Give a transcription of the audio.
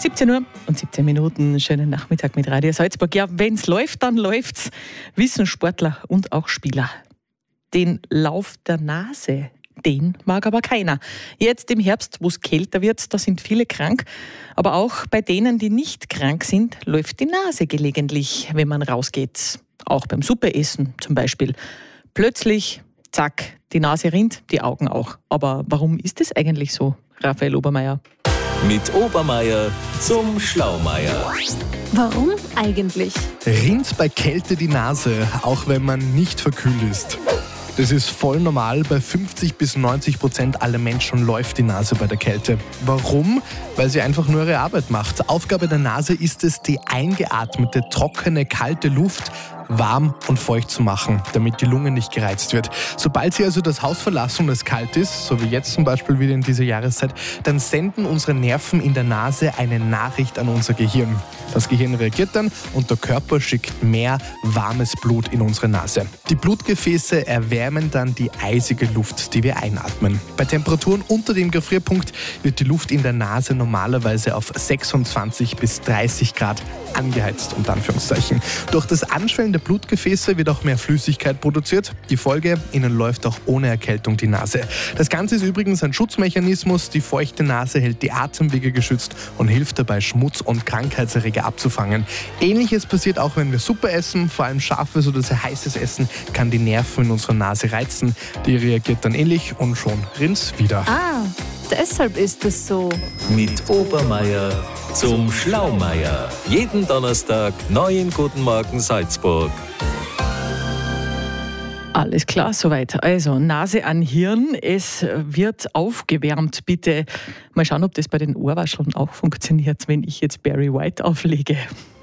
17 Uhr und 17 Minuten. Schönen Nachmittag mit Radio Salzburg. Ja, wenn's läuft, dann läuft's. Wissen Sportler und auch Spieler. Den Lauf der Nase, den mag aber keiner. Jetzt im Herbst, wo es kälter wird, da sind viele krank. Aber auch bei denen, die nicht krank sind, läuft die Nase gelegentlich, wenn man rausgeht. Auch beim Suppeessen zum Beispiel. Plötzlich, zack, die Nase rinnt, die Augen auch. Aber warum ist es eigentlich so, Raphael Obermeier? Mit Obermeier zum Schlaumeier. Warum eigentlich? Rinnt bei Kälte die Nase, auch wenn man nicht verkühlt ist. Das ist voll normal. Bei 50-90% aller Menschen läuft die Nase bei der Kälte. Warum? Weil sie einfach nur ihre Arbeit macht. Aufgabe der Nase ist es, die eingeatmete, trockene, kalte Luft warm und feucht zu machen, damit die Lunge nicht gereizt wird. Sobald sie also das Haus verlassen und es kalt ist, so wie jetzt zum Beispiel wieder in dieser Jahreszeit, dann senden unsere Nerven in der Nase eine Nachricht an unser Gehirn. Das Gehirn reagiert dann und der Körper schickt mehr warmes Blut in unsere Nase. Die Blutgefäße erwärmen dann die eisige Luft, die wir einatmen. Bei Temperaturen unter dem Gefrierpunkt wird die Luft in der Nase normalerweise auf 26 bis 30 Grad angeheizt, unter Anführungszeichen. Durch das Anschwellen der Blutgefäße wird auch mehr Flüssigkeit produziert. Die Folge, ihnen läuft auch ohne Erkältung die Nase. Das Ganze ist übrigens ein Schutzmechanismus. Die feuchte Nase hält die Atemwege geschützt und hilft dabei, Schmutz und Krankheitserreger abzufangen. Ähnliches passiert auch, wenn wir Suppe essen. Vor allem scharfes oder sehr heißes Essen kann die Nerven in unserer Nase reizen. Die reagiert dann ähnlich und schon rinnt's wieder. Deshalb ist es so. Mit Obermeier zum Schlaumeier. Jeden Donnerstag neu im Guten Morgen Salzburg. Alles klar, soweit. Also Nase an Hirn, es wird aufgewärmt. Bitte mal schauen, ob das bei den Ohrwascheln auch funktioniert, wenn ich jetzt Barry White auflege.